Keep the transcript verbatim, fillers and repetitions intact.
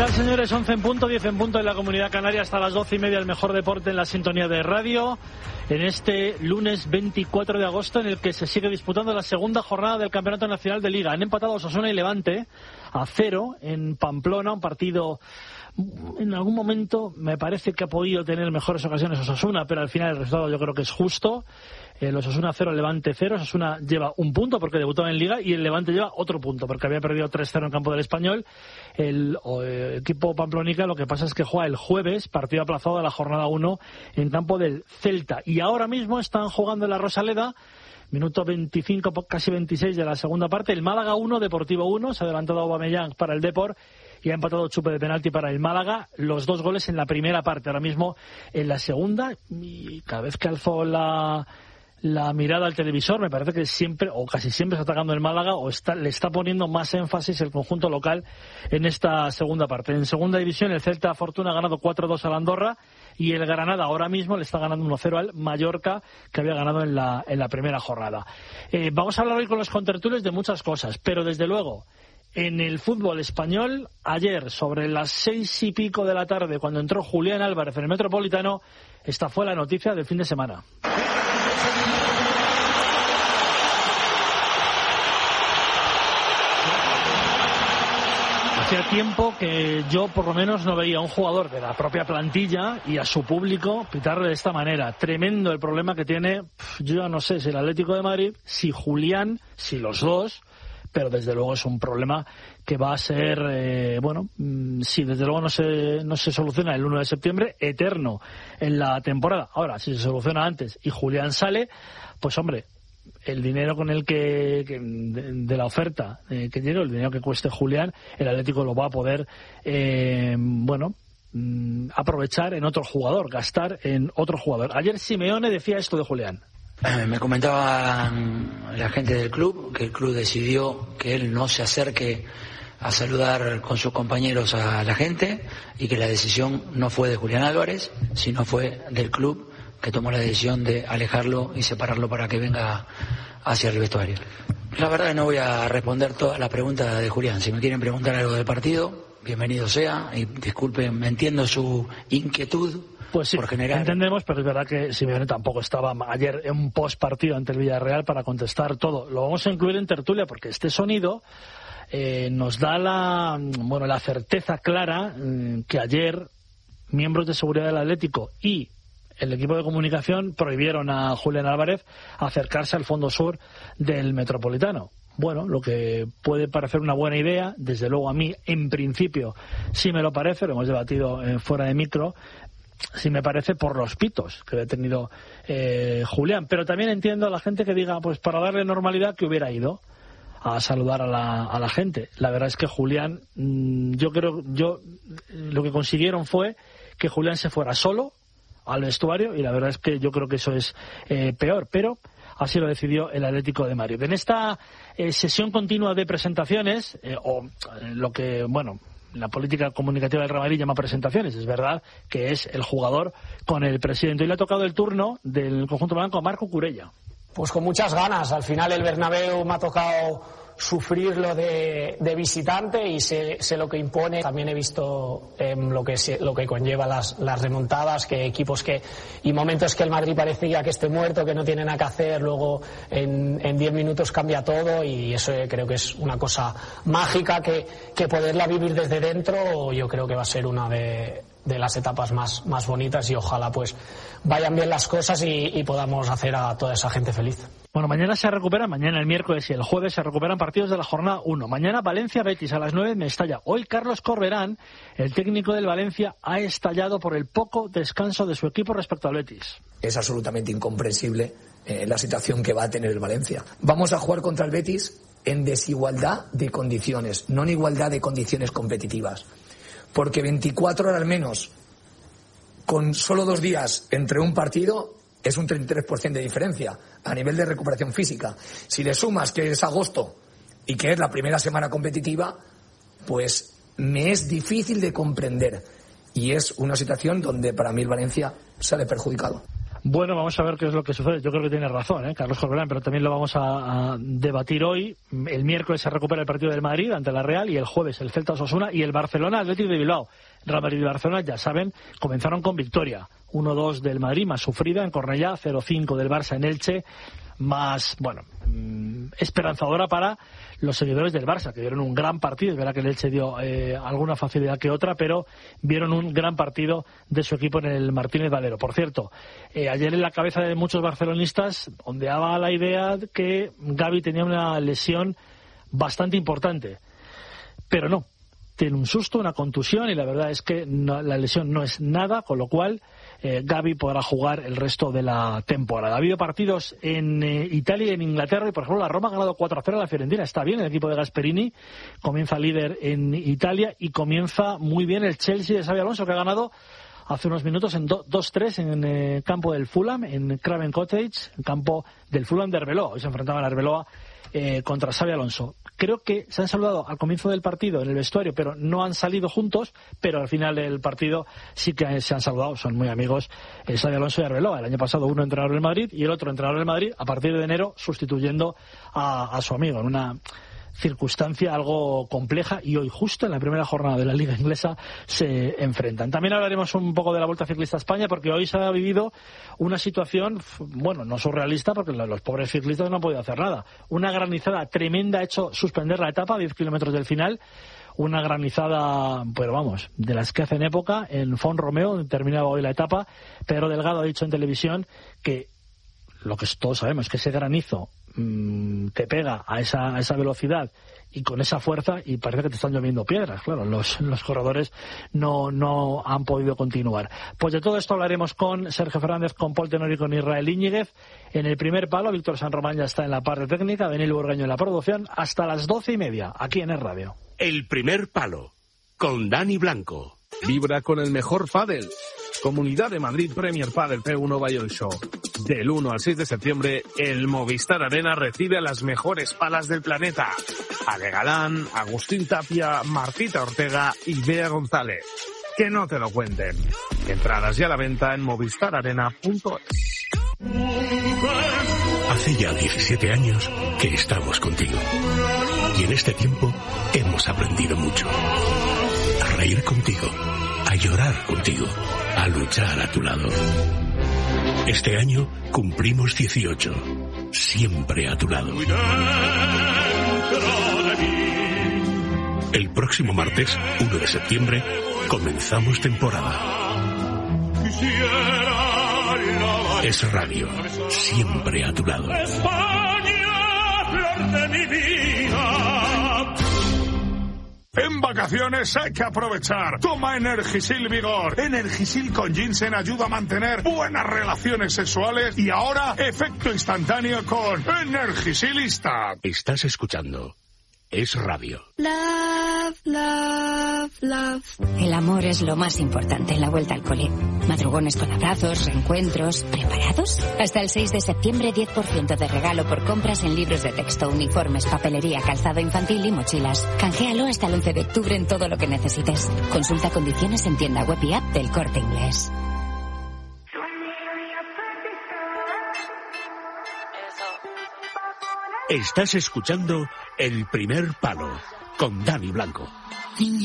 tal, señores? once en punto, diez en punto en la Comunidad Canaria, hasta las doce y media el mejor deporte en la sintonía de radio, en este lunes veinticuatro de agosto, en el que se sigue disputando la segunda jornada del Campeonato Nacional de Liga. Han empatado Osasuna y Levante a cero en Pamplona, un partido en algún momento me parece que ha podido tener mejores ocasiones Osasuna, pero al final el resultado yo creo que es justo. El Osasuna cero, Levante cero. Osasuna lleva un punto porque debutó en Liga y el Levante lleva otro punto porque había perdido tres cero en campo del Español. El, el equipo pamplonica lo que pasa es que juega el jueves, partido aplazado de la jornada uno en campo del Celta. Y ahora mismo están jugando en la Rosaleda, minuto veinticinco, casi veintiséis de la segunda parte. El Málaga uno, Deportivo uno. Se ha adelantado Aubameyang para el Depor y ha empatado Chupe de penalti para el Málaga. Los dos goles en la primera parte, ahora mismo en la segunda. Y cada vez que alzo la... la mirada al televisor, me parece que siempre, o casi siempre, está atacando el Málaga, o está, le está poniendo más énfasis el conjunto local en esta segunda parte. En segunda división, el Celta Fortuna ha ganado cuatro dos al Andorra, y el Granada ahora mismo le está ganando uno cero al Mallorca, que había ganado en la, en la primera jornada. Eh, vamos a hablar hoy con los contertulios de muchas cosas, pero desde luego, en el fútbol español, ayer, sobre las seis y pico de la tarde, cuando entró Julián Álvarez en el Metropolitano, esta fue la noticia del fin de semana. Hacía tiempo que yo por lo menos no veía a un jugador de la propia plantilla y a su público pitarle de esta manera. Tremendo el problema que tiene, yo no sé si el Atlético de Madrid, si Julián, si los dos, pero desde luego es un problema que va a ser, eh, bueno, si desde luego no se, no se soluciona el uno de septiembre, eterno en la temporada. Ahora, si se soluciona antes y Julián sale, pues hombre, el dinero con el que, que de, de la oferta eh, que tiene, el dinero que cueste Julián, el Atlético lo va a poder eh, bueno mm, aprovechar en otro jugador, gastar en otro jugador. Ayer Simeone decía esto de Julián. Eh, me comentaban la gente del club que el club decidió que él no se acerque a saludar con sus compañeros a la gente y que la decisión no fue de Julián Álvarez, sino fue del club, que tomó la decisión de alejarlo y separarlo para que venga hacia el vestuario. La verdad es que no voy a responder todas las preguntas de Julián. Si me quieren preguntar algo del partido, bienvenido sea, y disculpen, me entiendo su inquietud. Pues sí, por generar... entendemos, pero es verdad que Simeone tampoco estaba ayer en un post partido ante el Villarreal para contestar todo. Lo vamos a incluir en tertulia porque este sonido eh, nos da la, bueno, la certeza clara eh, que ayer miembros de seguridad del Atlético y el equipo de comunicación prohibieron a Julián Álvarez acercarse al fondo sur del Metropolitano. Bueno, lo que puede parecer una buena idea, desde luego a mí, en principio, sí me lo parece, lo hemos debatido eh, fuera de micro, sí me parece por los pitos que ha tenido eh, Julián. Pero también entiendo a la gente que diga, pues para darle normalidad, que hubiera ido a saludar a la, a la gente. La verdad es que Julián, mmm, yo creo, yo lo que consiguieron fue que Julián se fuera solo al vestuario, y la verdad es que yo creo que eso es eh, peor, pero así lo decidió el Atlético de Madrid. En esta eh, sesión continua de presentaciones, eh, o eh, lo que, bueno, la política comunicativa del Real Madrid llama presentaciones, es verdad que es el jugador con el presidente. Hoy le ha tocado el turno del conjunto blanco a Marco Curella. Pues con muchas ganas. Al final el Bernabéu me ha tocado sufrirlo de, de visitante y sé, sé lo que impone. También he visto eh, lo que lo que conlleva las, las remontadas, que equipos que y momentos que el Madrid parecía que esté muerto, que no tiene nada que hacer, luego en en diez minutos cambia todo, y eso eh, creo que es una cosa mágica que, que poderla vivir desde dentro, yo creo que va a ser una de de las etapas más, más bonitas, y ojalá pues vayan bien las cosas y, y podamos hacer a toda esa gente feliz. Bueno, mañana se recupera, mañana el miércoles y el jueves se recuperan partidos de la jornada uno. Mañana Valencia-Betis a las nueve en Mestalla. Hoy Carlos Corberán, el técnico del Valencia, ha estallado por el poco descanso de su equipo respecto al Betis. Es absolutamente incomprensible eh, la situación que va a tener el Valencia. Vamos a jugar contra el Betis en desigualdad de condiciones, no en igualdad de condiciones competitivas. Porque veinticuatro horas menos, con solo dos días entre un partido, es un treinta y tres por ciento de diferencia a nivel de recuperación física. Si le sumas que es agosto y que es la primera semana competitiva, pues me es difícil de comprender. Y es una situación donde para mí el Valencia sale perjudicado. Bueno, vamos a ver qué es lo que sucede. Yo creo que tiene razón, ¿eh? Carlos Corberán, pero también lo vamos a, a debatir hoy. El miércoles se recupera el partido del Madrid ante la Real y el jueves el Celta Osasuna y el Barcelona Atlético de Bilbao. Real Madrid y Barcelona, ya saben, comenzaron con victoria. uno dos del Madrid, más sufrida en Cornellá, cero cinco del Barça en Elche, más, bueno, mmm, esperanzadora para los seguidores del Barça, que vieron un gran partido. Es verdad que el Elche dio eh, alguna facilidad que otra, pero vieron un gran partido de su equipo en el Martínez Valero. Por cierto, eh, ayer en la cabeza de muchos barcelonistas ondeaba la idea de que Gavi tenía una lesión bastante importante, pero no. Tiene un susto, una contusión, y la verdad es que no, la lesión no es nada, con lo cual eh, Gavi podrá jugar el resto de la temporada. Ha habido partidos en eh, Italia y en Inglaterra, y por ejemplo la Roma ha ganado cuatro a cero a la Fiorentina. Está bien el equipo de Gasperini, comienza líder en Italia, y comienza muy bien el Chelsea de Xabi Alonso, que ha ganado hace unos minutos en dos tres en el eh, campo del Fulham, en Craven Cottage, el campo del Fulham de Arbeloa. Hoy se enfrentaban a Arbeloa eh, contra Xabi Alonso. Creo que se han saludado al comienzo del partido en el vestuario, pero no han salido juntos, pero al final del partido sí que se han saludado, son muy amigos eh, Xabi Alonso y Arbeloa. El año pasado uno entrenador del Madrid y el otro entrenador del Madrid, a partir de enero sustituyendo a, a su amigo, en una circunstancia algo compleja, y hoy justo en la primera jornada de la Liga Inglesa se enfrentan. También hablaremos un poco de la Vuelta Ciclista a España, porque hoy se ha vivido una situación, bueno, no surrealista, porque los pobres ciclistas no han podido hacer nada. Una granizada tremenda ha hecho suspender la etapa a diez kilómetros del final. Una granizada, pero vamos, de las que hacen época, en Font Romeo, donde terminaba hoy la etapa. Pedro Delgado ha dicho en televisión que lo que todos sabemos es que ese granizo mmm, te pega a esa, a esa velocidad y con esa fuerza, y parece que te están lloviendo piedras. Claro, los, los corredores no, no han podido continuar. Pues de todo esto hablaremos con Sergio Fernández, con Paul Tenor y con Israel Íñiguez. En el primer palo, Víctor San Román ya está en la parte técnica, Daniel Burgaño en la producción, hasta las doce y media, aquí en el radio. El primer palo, con Dani Blanco. Vibra con el mejor pádel. Comunidad de Madrid Premier Padel P uno Bayern Show. Del uno al seis de septiembre, el Movistar Arena recibe a las mejores palas del planeta. Ale Galán, Agustín Tapia, Martita Ortega y Bea González. Que no te lo cuenten. Entradas ya a la venta en movistar arena punto es. Hace ya diecisiete años que estamos contigo. Y en este tiempo hemos aprendido mucho. A reír contigo, a llorar contigo, a luchar a tu lado. Este año cumplimos dieciocho, siempre a tu lado. El próximo martes, uno de septiembre, comenzamos temporada. Es radio, siempre a tu lado. En vacaciones hay que aprovechar. Toma Energisil Vigor. Energisil con ginseng ayuda a mantener buenas relaciones sexuales, y ahora efecto instantáneo con Energisilista. Estás escuchando Es Radio. Love, love, love. El amor es lo más importante en la vuelta al cole. Madrugones con abrazos, reencuentros. ¿Preparados? Hasta el seis de septiembre, diez por ciento de regalo por compras en libros de texto, uniformes, papelería, calzado infantil y mochilas. Canjealo hasta el once de octubre en todo lo que necesites. Consulta condiciones en tienda web y app del Corte Inglés. Estás escuchando El Primer Palo, con Dani Blanco.